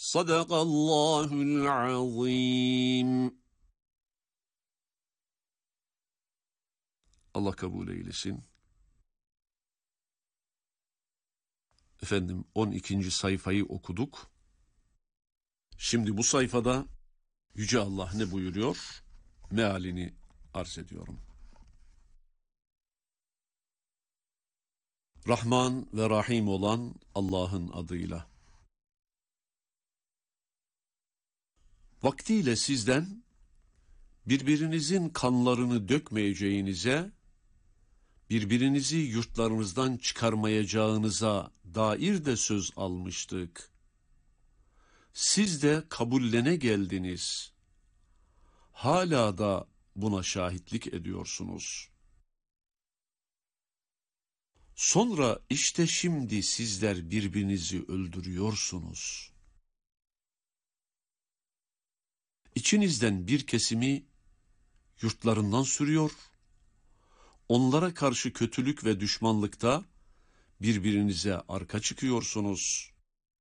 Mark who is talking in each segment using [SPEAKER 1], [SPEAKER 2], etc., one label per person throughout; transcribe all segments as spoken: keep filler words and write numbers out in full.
[SPEAKER 1] Sadakallahul azim. Allah kabul eylesin. Efendim on ikinci sayfayı okuduk. Şimdi bu sayfada Yüce Allah ne buyuruyor? Mealini arz ediyorum. Rahman ve Rahim olan Allah'ın adıyla. Vaktiyle sizden birbirinizin kanlarını dökmeyeceğinize, birbirinizi yurtlarınızdan çıkarmayacağınıza dair de söz almıştık. Siz de kabullene geldiniz. Hala da buna şahitlik ediyorsunuz. Sonra işte şimdi sizler birbirinizi öldürüyorsunuz. İçinizden bir kesimi yurtlarından sürüyor, onlara karşı kötülük ve düşmanlıkta birbirinize arka çıkıyorsunuz.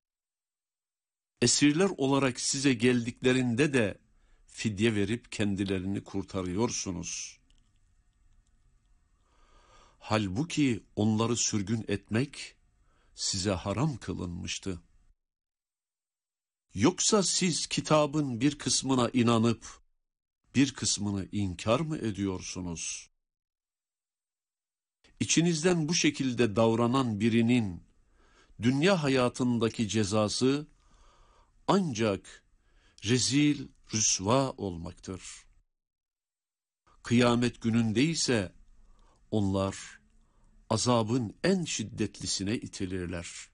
[SPEAKER 1] Esirler olarak size geldiklerinde de fidye verip kendilerini kurtarıyorsunuz. Halbuki onları sürgün etmek size haram kılınmıştı. Yoksa siz kitabın bir kısmına inanıp bir kısmını inkar mı ediyorsunuz? İçinizden bu şekilde davranan birinin dünya hayatındaki cezası ancak rezil, rüsva olmaktır. Kıyamet gününde ise onlar azabın en şiddetlisine itilirler.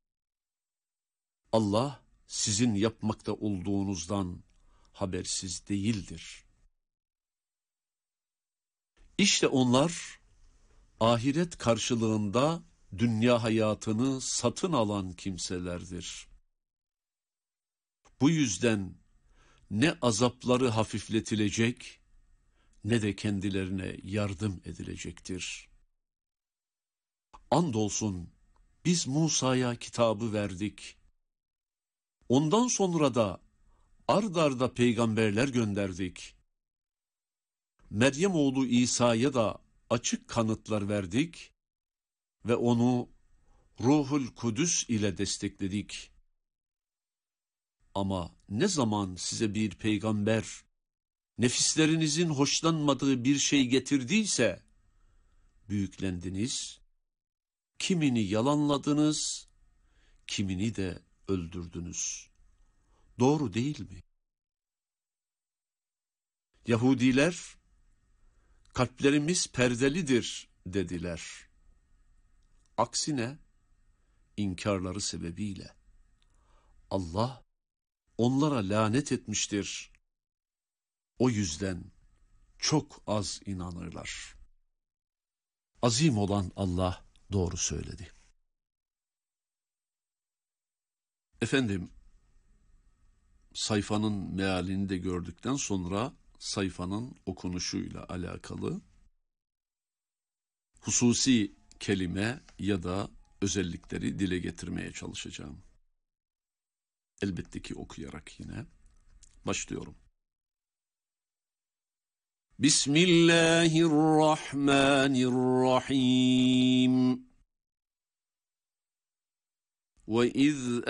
[SPEAKER 1] Allah sizin yapmakta olduğunuzdan habersiz değildir. İşte onlar ahiret karşılığında dünya hayatını satın alan kimselerdir. Bu yüzden ne azapları hafifletilecek ne de kendilerine yardım edilecektir. Andolsun biz Musa'ya kitabı verdik. Ondan sonra da ard arda peygamberler gönderdik. Meryem oğlu İsa'ya da açık kanıtlar verdik ve onu Ruhul Kudüs ile destekledik. Ama ne zaman size bir peygamber nefislerinizin hoşlanmadığı bir şey getirdiyse büyüklendiniz, kimini yalanladınız, kimini de öldürdünüz. Doğru değil mi? Yahudiler, kalplerimiz perdelidir dediler. Aksine, inkarları sebebiyle Allah onlara lanet etmiştir. O yüzden çok az inanırlar. Azim olan Allah doğru söyledi. Efendim, sayfanın mealini de gördükten sonra sayfanın okunuşuyla alakalı hususi kelime ya da özellikleri dile getirmeye çalışacağım. Elbette ki okuyarak yine başlıyorum. Bismillahirrahmanirrahim. وَإِذْ